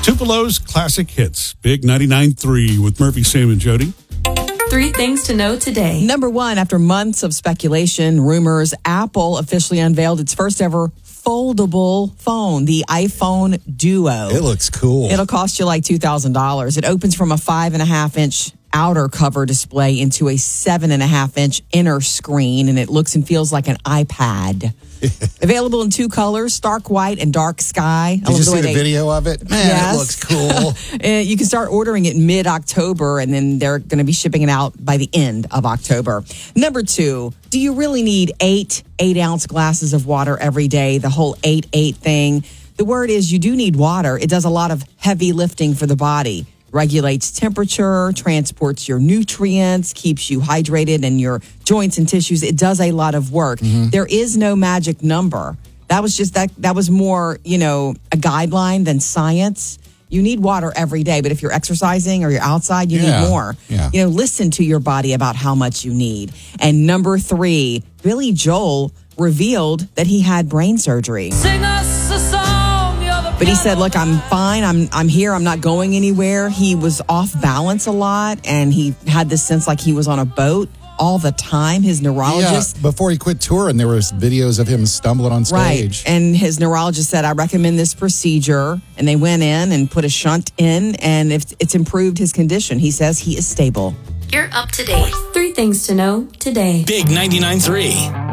Tupelo's Classic Hits. Big 99.3 with Murphy, Sam, and Jody. 3 things to know today. Number 1, after months of speculation, rumors, Apple officially unveiled its first ever foldable phone, the iPhone Duo. It looks cool. It'll cost you like $2,000. It opens from a 5.5-inch outer cover display into a 7.5-inch inner screen, and it looks and feels like an iPad. Available in 2 colors, stark white and dark sky. Did you see the video of it? Man, Yes. It looks cool. You can start ordering it mid-October, and then they're going to be shipping it out by the end of October. Number 2, do you really need 8-ounce glasses of water every day? The whole 8-8 thing. The word is you do need water. It does a lot of heavy lifting for the body. Regulates temperature, transports your nutrients, keeps you hydrated and your joints and tissues. It does a lot of work. There is no magic number. That was just that was more, a guideline than science. You need water every day, but if you're exercising or you're outside, you need more. Yeah. Listen to your body about how much you need. And number 3, Billy Joel revealed that he had brain surgery. Sing us a song. But he said, look, I'm fine. I'm here. I'm not going anywhere. He was off balance a lot, and he had this sense like he was on a boat all the time. His neurologist... Yeah, before he quit touring, there was videos of him stumbling on stage. Right. And his neurologist said, I recommend this procedure. And they went in and put a shunt in, and it's improved his condition. He says he is stable. You're up to date. 3 things to know today. Big 99.3.